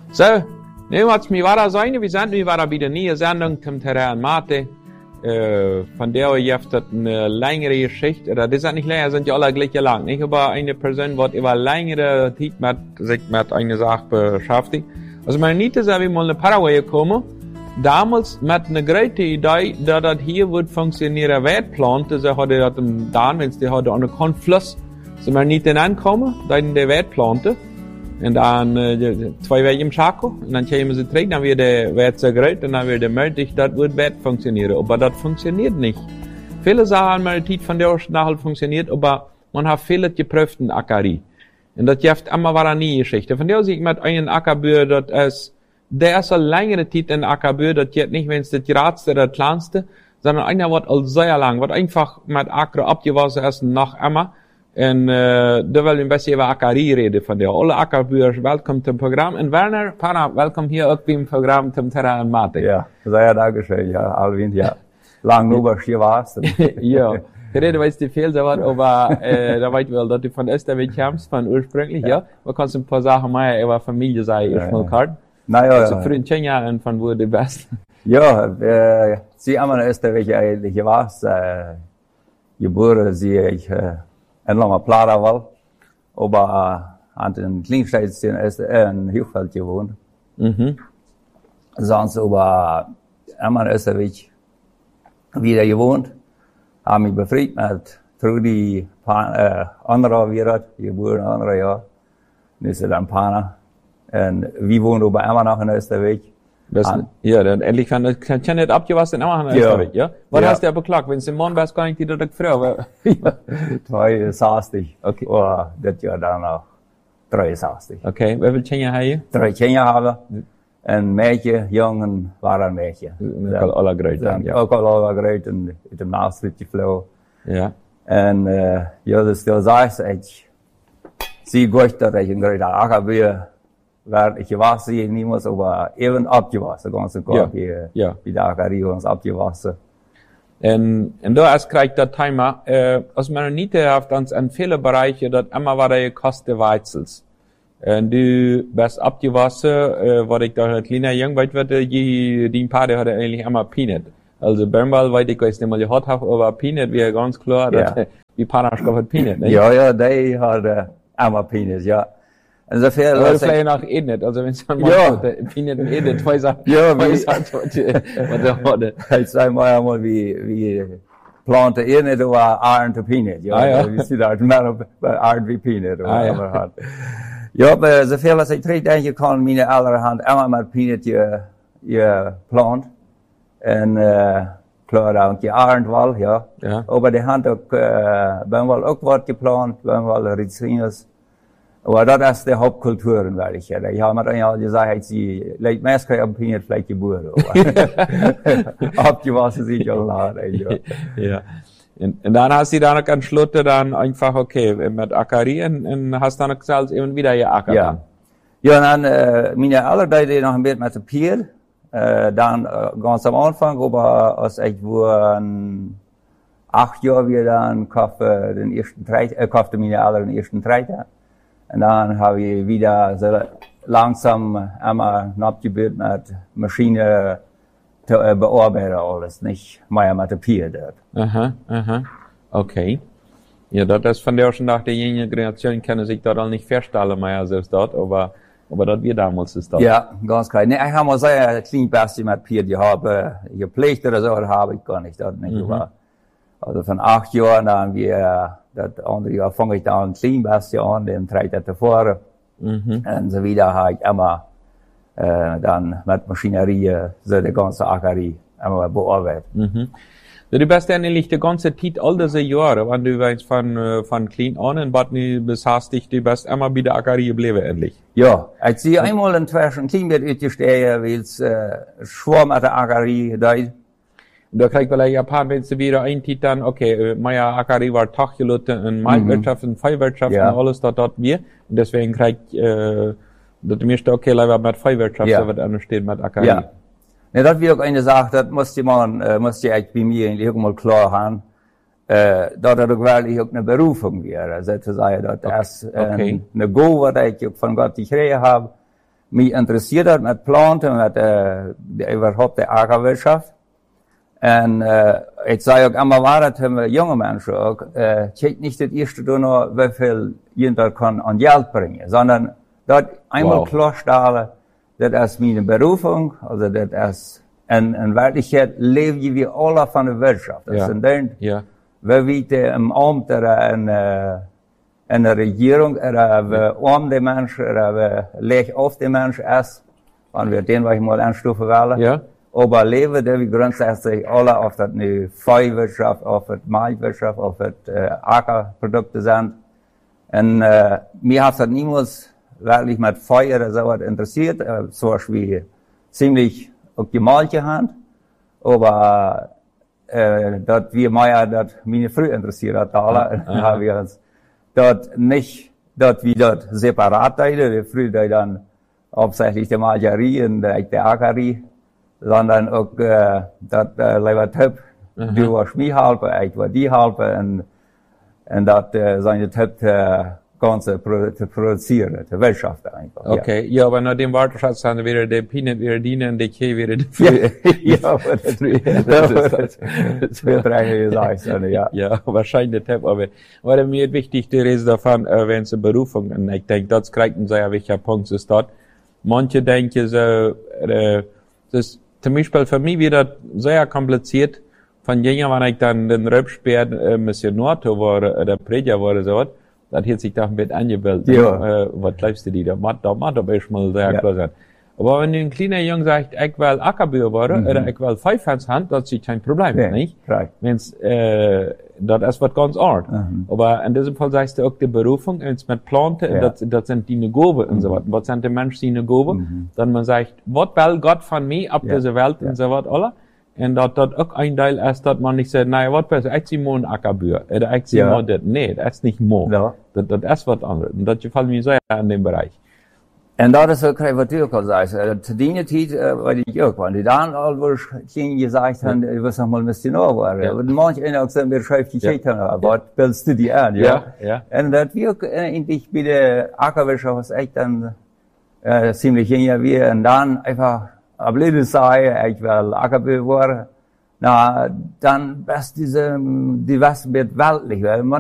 So, nu wat mi waren zijn, we zijn nu weer bij de nieuwe zending zum Terrain Mate. Von der heeft het eine längere Geschichte, oder das ist nicht länger, sind ja alle gleich lang, nicht? Aber eine Person wird über längere Zeit sich mit einer Sache beschäftigt. Also meine Niete sind wir mal in Paraguay gekommen, damals mit einer großen Idee, dass das hier wird funktionieren, Wertplante, so hatte das dann, wenn es die hatte an der Konfluss, so meine Niete ankommen, dann die Wertplante. En dan 2 weken im Chaco. En dan komen ze terug, dan weer de wet zo groot. En dan weer de möglich, dat wordt wet functioneren. Aber dat funktioniert nicht. Viele Sachen haben die von der Schnachel funktioniert, aber man hat viele geprüft in Akari. En dat heeft immer war nie Geschichte. Von der sich mit einem Ackerbühr, dat ist, der ist eine längere Zeit in Ackerbühr, dat geht nicht, wenn es das Gradste oder das Kleinste, sondern einer wird all sehr lang, wird einfach mit Acker abgewaschen ist nach immer. En daar wil een beetje over Akari reden van jou. Alle akkerbuurs, welkom zum Programm. En Werner, Pana, welkom hier ook bij het programma zum Terrain Mate. Ja, sehr dankeschön, ja, Alwin, ja. Lang nur hier warst. Ja, reden weiß die viel, aber da weiß ich wel, dass du von Österreich kommst, von ursprünglich, ja. Man kann ein paar Sachen mehr über Familie sagen, ich mal kalt. Naja, also für den 10 Jahren von wo du bist. Ja, sie haben in Österreich eigentlich warst, geboren, sie ich, en lange Plata wel, aber an den Kleinstädten in Hilfeld gewohnt. Sonst aber immer in Österreich wieder gewohnt, haben mich befreit mit Trudi, anderer Wirt, geboren anderer Jahr, ist dann Pana. Und wir wohnen aber immer noch in Österreich. Ja, dann endlich kann nicht abgewaschen immer in Österreich, ja? Was hast du beklagt? Wenn es im Morgen wärst, kann ich dir direkt fragen. 62. Okay. Oder das Jahr dann noch 63. Okay, wie viele Kinder hast du? 3 Kinder habe. Ein Mädchen, Jungen, waren ein Mädchen. Ook al alle groot dan, ja. Ook al alle groot en de Maastricht gevlogen. Ja. En ja, dus dat zei ik, zie goed dat ik een grote akkerbuur werd ik gewassen, niemals, aber eben abgewassen, ganz und gar hier, bei der Akkerie uns abgewassen. En da ist krijgt dat Thema, als man niet heeft ons in viele Bereiche, dat immer war der Kosten Weizels. En du bist abgewassen, wat ik daar een kleiner Jung weet werd, die Paare hadden eigentlich immer Peanut. Also Bernball, weet ik weiß nicht mal gehört habe, aber Peanut wäre ganz klar, dass die Partnerschaft hat Peanut, ne? Ja, die hat immer Peanut, ja. En zoveel. Aber vielleicht auch Ednet, also wenn es dann mal Peanut und Ednet, zwei Sachen. Ja, was der hatte. Ich sag mal, wie Plante Ednet oder Arend to Peanut, ja. Wie sie da, Arend wie Peanut, oder ja, aber zoveel als ik terug denken kan, mijn allerhand immer met Peanut geplant. En klar ook die Arend wel, ja. Aber die hand ook, ben wel ook wat geplant, ben wel Rizinus. Aber das ist die Hauptkultur in Welche. Ich habe mir ja gesagt, sie legt meistens am Peanut vielleicht geboren. Abgewaschen sich ja leider. Ja. Und dann hast du dann auch entschlossen, dann einfach, okay, mit Akkerie und hast dann gesagt, eben wieder ihr Acker. Ja. Ja, dann, meine Allerbeide noch ein bisschen mit dem Pier, dann, ganz am Anfang, aber als ich war 8 Jahre wieder dann kaufte den ersten Treiter, kaufte meine Aller den ersten Treiter. Und dann habe ich wieder so langsam einmal abgebildet mit Maschine zu bearbeiten alles, nicht mehr mit der Pier dort. Okay. Ja, das ist von der schon nach der jungen Generation können sich dort auch nicht vorstellen mehr selbst dort, aber das wir damals ist dort. Ja, ganz klar. Nee, ich habe mal sehr klein bisschen mit Pier gepflegt oder so, habe ich gar nicht, das nicht, aber also von 8 Jahren dann wir das andere Jahr fange ich dann klein bisschen an, den Treiter davor. Und so wieder habe ich immer dann mit Maschinerie so die ganze Akkerie immer bearbeitet. Du bist dann eigentlich die ganze Zeit, all diese Jahre, wenn du weißt von klein an und was du besagst dich, du bist immer bei der Akkerie geblieben, endlich. Ja, ich sehe einmal inzwischen klein wird utgestehen, weil es schwer mit der Akkerie da. Da kriegt vielleicht ein paar, wenn du wieder eintiet, dann, okay, meine Akkerie war Taggelotte in Waldwirtschaft, in Feuerwirtschaft und alles dort wir. Und deswegen kriegt, das müsste okay, leider mit Feuerwirtschaft, so wird anders stehen mit Akkerie. Ja. Ja, das wird auch eine Sache, das musste ich bei mir eigentlich mal klar haben, dass das auch wirklich auch eine Berufung wäre. Also zu sagen, dass das eine Go, was ich von Gott gekriegt habe, mich interessiert hat mit Planten, mit überhaupt der Ackerwirtschaft. Und ich sage auch immer weiter zu junge Menschen auch, check nicht das erste nur, wie viel jeder kann an Geld bringen, sondern dort einmal klarstellen, das ist meine Berufung, also das ist in Wirklichkeit leben wir alle von der Wirtschaft. Das sind dann, wie wir im Amt oder in der Regierung, oder wie arm die Menschen, oder wie leicht auf die Menschen ist, wenn wir den mal anstufen wollen. Ja. Aber leben, wir grundsätzlich alle auf das Viehwirtschaft, auf das Milchwirtschaft, auf das Ackerprodukte sind. Und mir hat das niemals wirklich mit Vieh oder so was interessiert, so wie ziemlich auf die Milch Hand. Aber dat wir mehr, dat meine früh interessiert hat, alle, haben wir uns dort nicht, dort wie dort separat teilen, früher dann hauptsächlich die Maljerie und die Ackerie, sondern auch, dat lieber Typ, du warst mich halbe, ich war die halbe, und dat seine Typ, ganze zu produzieren, die Wirtschaft einfach. Okay, ja, aber nach dem Warteschatz haben wir die Peanut, wir dienen, die Kee, wir die Ja, aber das wird eigentlich gesagt, ja. Ja, wahrscheinlich, aber mir wichtig, die Rede davon, wenn es eine Berufung, und ich denke, das kriegt ein sehr wichtiger Punkt, ist dort. Manche denken so, das zum Beispiel für mich wird das sehr kompliziert, von jener, wenn ich dann den Röpspeer, Missionator war, oder Prediger war, so was, das hat sich da ein bisschen angebildet. Ja. Was glaubst du, da macht aber ich mal sehr klar sein. Aber wenn ein kleiner Junge sagt, ich will Ackerbauer werden, oder ich will Pfeifens haben, das ist kein Problem, nicht? Right. Wenn's, das ist was ganz art. Aber in diesem Fall sagst du auch die Berufung, wenn's mit Planten, das sind die Gaben und so was. Was sind die Menschen, die Gaben? Dann man sagt, was will Gott von mir ab dieser Welt und so was, alle? Und dat ook een deel is dat man niet zegt, nee, wat is ik zie mooi akkerbuur. Ik zie mooi dit. Nee, dat is niet mooi. Ja. Dat is wat anders. En dat gefällt mir sehr in dem Bereich. En dat is ook wat du ook al zei. Te die tijd, wat ik ook, want die dan al wo je gezegd hebben, ik was nog mal missionair worden. Ja. Und manche auch sind wir beschäftigt haben, was willst du die an, ja? Ja. Und dat wir ook eigentlich bij de Ackerwirtschaft was echt dann ziemlich genial wie. Und dann einfach blöde sei, ich will Ackerbauer worden, na, dann bist die Welt weltlich, weil man